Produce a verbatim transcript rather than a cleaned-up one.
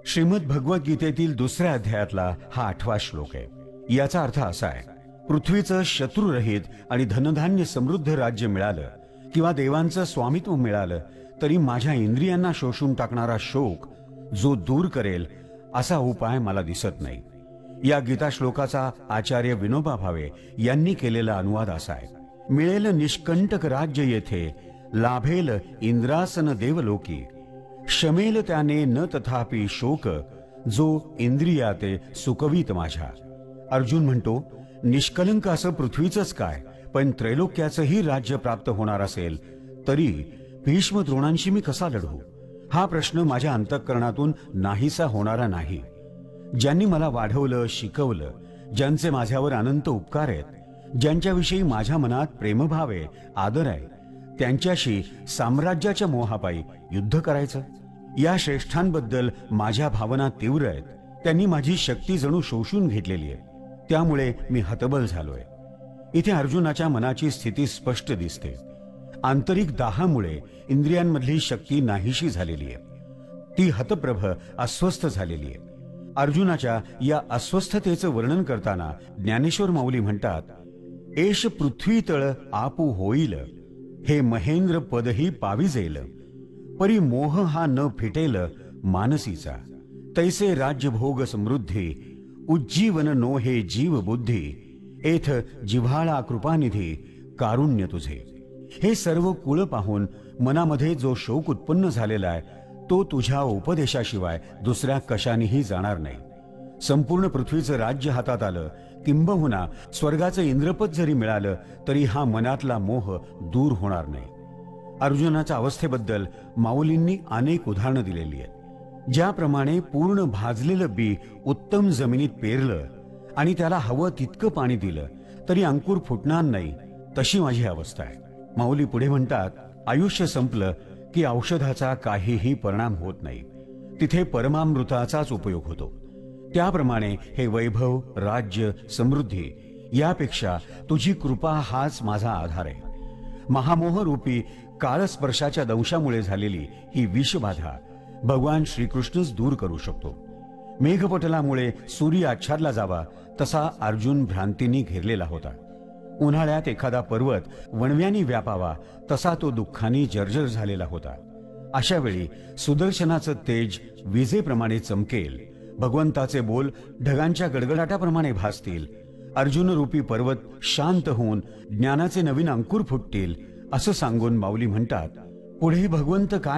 श्रीमद भगवद्गीतेतील दुसऱ्या अध्यायातला हा आठवा श्लोक आहे। याचा अर्थ असा आहे, पृथ्वीचं शत्रुरहित आणि धनधान्य समृद्ध राज्य मिळालं किंवा देवांचं स्वामित्व मिळालं तरी माझ्या इंद्रियांना शोषून टाकणारा शोक जो दूर करेल असा उपाय मला दिसत नाही। या गीता श्लोकाचा आचार्य विनोबा भावे यांनी केलेला अनुवाद असा आहे, मिळेल निष्कंटक राज्य येथे, लाभेल इंद्रासन देवलोकी, शमेल त्याने न तथापि शोक, जो इंद्रियाते सुकवीत माझ्या। अर्जुन म्हणतो, निष्कलंक असं पृथ्वीचंच काय, पण त्रैलोक्याचंही राज्य प्राप्त होणार असेल तरी भीष्म द्रोणांशी मी कसा लढू? हा प्रश्न माझ्या अंतःकरणातून नाहीसा होणारा नाही। ज्यांनी मला वाढवलं, शिकवलं, ज्यांचे माझ्यावर अनंत उपकार आहेत, ज्यांच्याविषयी माझ्या मनात प्रेमभाव आहे, आदर आहे, त्यांच्याशी साम्राज्याच्या मोहापायी युद्ध करायचं? या श्रेष्ठांबद्दल माझ्या भावना तीव्र आहेत। त्यांनी माझी शक्ती जणू शोषून घेतलेली आहे, त्यामुळे मी हतबल झालोय। इथे अर्जुनाच्या मनाची स्थिती स्पष्ट दिसते। आंतरिक दाहामुळे इंद्रियांमधली शक्ती नाहीशी झालेली आहे, ती हतप्रभ अस्वस्थ झालेली आहे। अर्जुनाच्या या अस्वस्थतेचं वर्णन करताना ज्ञानेश्वर माऊली म्हणतात, एष पृथ्वी तळ आपू होईल, हे महेंद्र पदही पाविजेल, परी मोह हा न फिटेल मानसीचा, तैसे राज्यभोग समृद्धी, उज्जीवन नो हे जीव बुद्धी, एथ जिव्हाळा कृपानिधी, कारुण्य तुझे। हे सर्व कुळ पाहून मनामध्ये जो शोक उत्पन्न झालेला आहे तो तुझ्या उपदेशाशिवाय दुसऱ्या कशानेही जाणार नाही। संपूर्ण पृथ्वीचं राज्य हातात आलं, किंबहुना स्वर्गाचं इंद्रपद जरी मिळालं तरी हा मनातला मोह दूर होणार नाही। अर्जुनाच्या अवस्थेबद्दल माऊलींनी अनेक उदाहरणं दिलेली आहेत। ज्याप्रमाणे पूर्ण भाजलेलं बी उत्तम जमिनीत पेरलं आणि त्याला हवं तितकं पाणी दिलं तरी अंकुर फुटणार नाही, तशी माझी अवस्था आहे। माऊली पुढे म्हणतात, आयुष्य संपलं की औषधाचा काहीही परिणाम होत नाही, तिथे परमामृताचाच उपयोग होतो। त्याप्रमाणे हे वैभव, राज्य, समृद्धी यापेक्षा तुझी कृपा हाच माझा आधार आहे। महामोह रूपी काळस्पर्शाच्या दंशामुळे झालेली ही विषबाधा भगवान श्रीकृष्णच दूर करू शकतो। मेघपटलामुळे सूर्य आच्छादला जावा तसा अर्जुन भ्रांतींनी घेरलेला होता। उन्हाळ्यात एखादा पर्वत वणव्यानी व्यापावा तसा तो दुःखाने जर्जर झालेला होता। अशा वेळी सुदर्शनाचं तेज विजेप्रमाणे चमकेल, भगवंताचे बोल ढगांच्या गडगडाटाप्रमाणे भासतील, अर्जुन रूपी पर्वत शांत होऊन ज्ञानाचे नवीन अंकुर फुटतील, असं सांगून माऊली म्हणतात, पुढे भगवंत काय